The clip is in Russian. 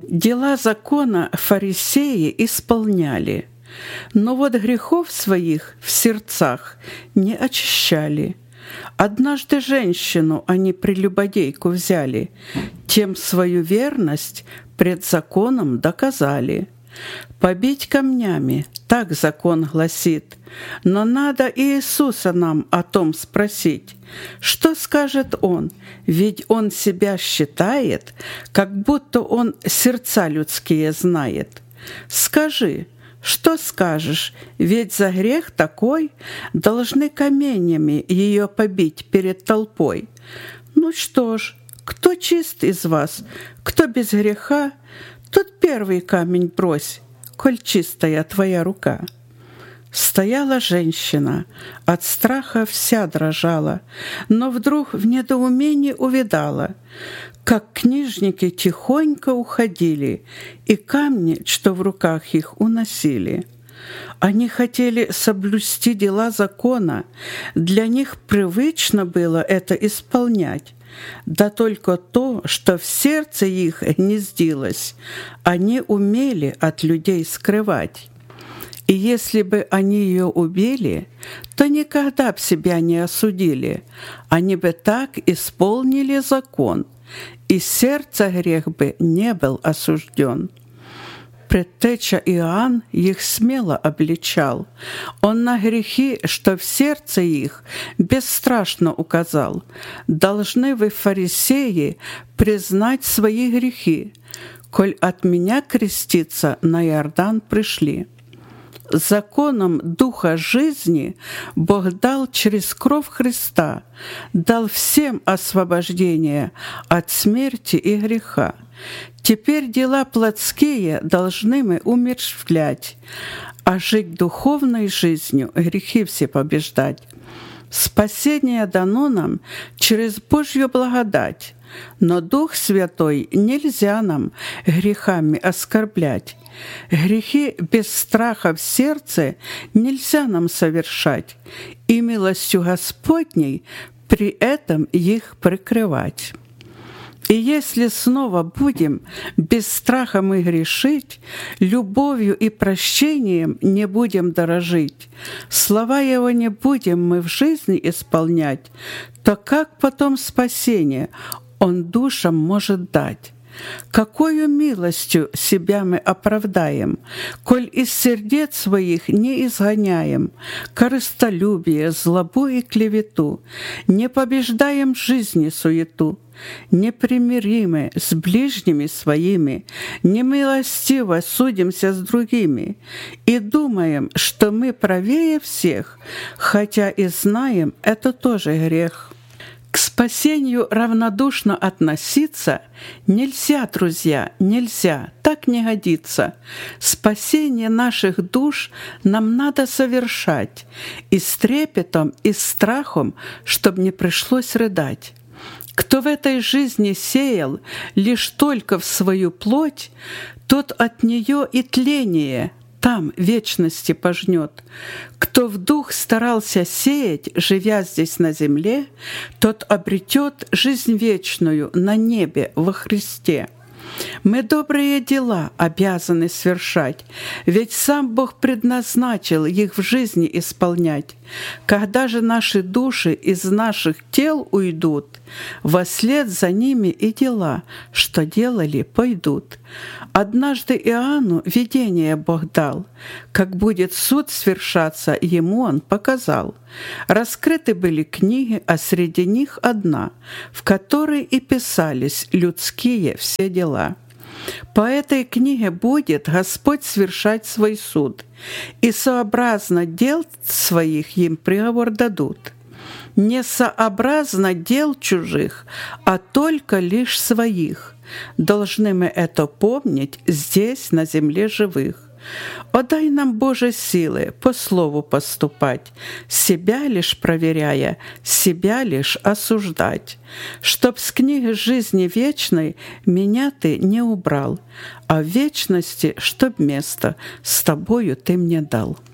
Дела закона фарисеи исполняли, но вот грехов своих в сердцах не очищали. Однажды женщину они прелюбодейку взяли, тем свою верность пред законом доказали. Побить камнями, так закон гласит, но надо Иисуса нам о том спросить. Что скажет Он? Ведь Он себя считает, как будто Он сердца людские знает. Скажи, что скажешь? Ведь за грех такой должны каменями ее побить перед толпой. Ну что ж, кто чист из вас, кто без греха, тот первый камень брось, коль чистая твоя рука. Стояла женщина, от страха вся дрожала, но вдруг в недоумении увидала, как книжники тихонько уходили и камни, что в руках их, уносили. Они хотели соблюсти дела закона, для них привычно было это исполнять. Да только то, что в сердце их гнездилось, они умели от людей скрывать. И если бы они ее убили, то никогда б себя не осудили, они бы так исполнили закон, и сердце грех бы не был осужден. Предтеча Иоанн их смело обличал. Он на грехи, что в сердце их, бесстрашно указал. Должны вы, фарисеи, признать свои грехи, коль от меня креститься на Иордан пришли. Законом Духа жизни Бог дал через кровь Христа, дал всем освобождение от смерти и греха. Теперь дела плотские должны мы умерщвлять, а жить духовной жизнью, грехи все побеждать. Спасение дано нам через Божью благодать, но Дух Святой нельзя нам грехами оскорблять. Грехи без страха в сердце нельзя нам совершать, и милостью Господней при этом их прикрывать. И если снова будем без страха мы грешить, любовью и прощением не будем дорожить, слова Его не будем мы в жизни исполнять, то как потом спасение Он душам может дать? Какою милостью себя мы оправдаем, коль из сердец своих не изгоняем корыстолюбие, злобу и клевету, не побеждаем жизни суету, непримиримы с ближними своими, немилостиво судимся с другими и думаем, что мы правее всех, хотя и знаем, это тоже грех. К спасению равнодушно относиться нельзя, друзья, нельзя, так не годится. Спасение наших душ нам надо совершать и с трепетом, и с страхом, чтоб не пришлось рыдать. Кто в этой жизни сеял лишь только в свою плоть, тот от нее и тление там вечности пожнет. Кто в дух старался сеять, живя здесь на земле, тот обретет жизнь вечную на небе во Христе. Мы добрые дела обязаны свершать, ведь сам Бог предназначил их в жизни исполнять. Когда же наши души из наших тел уйдут, вослед за ними и дела, что делали, пойдут. Однажды Иоанну видение Бог дал, как будет суд свершаться, ему Он показал. Раскрыты были книги, а среди них одна, в которой и писались людские все дела. По этой книге будет Господь свершать свой суд, и сообразно дел своих им приговор дадут. Не сообразно дел чужих, а только лишь своих. Должны мы это помнить здесь, на земле живых. О, дай нам, Боже, силы по слову поступать, себя лишь проверяя, себя лишь осуждать, чтоб с книги жизни вечной меня Ты не убрал, а в вечности, чтоб место с Тобою Ты мне дал.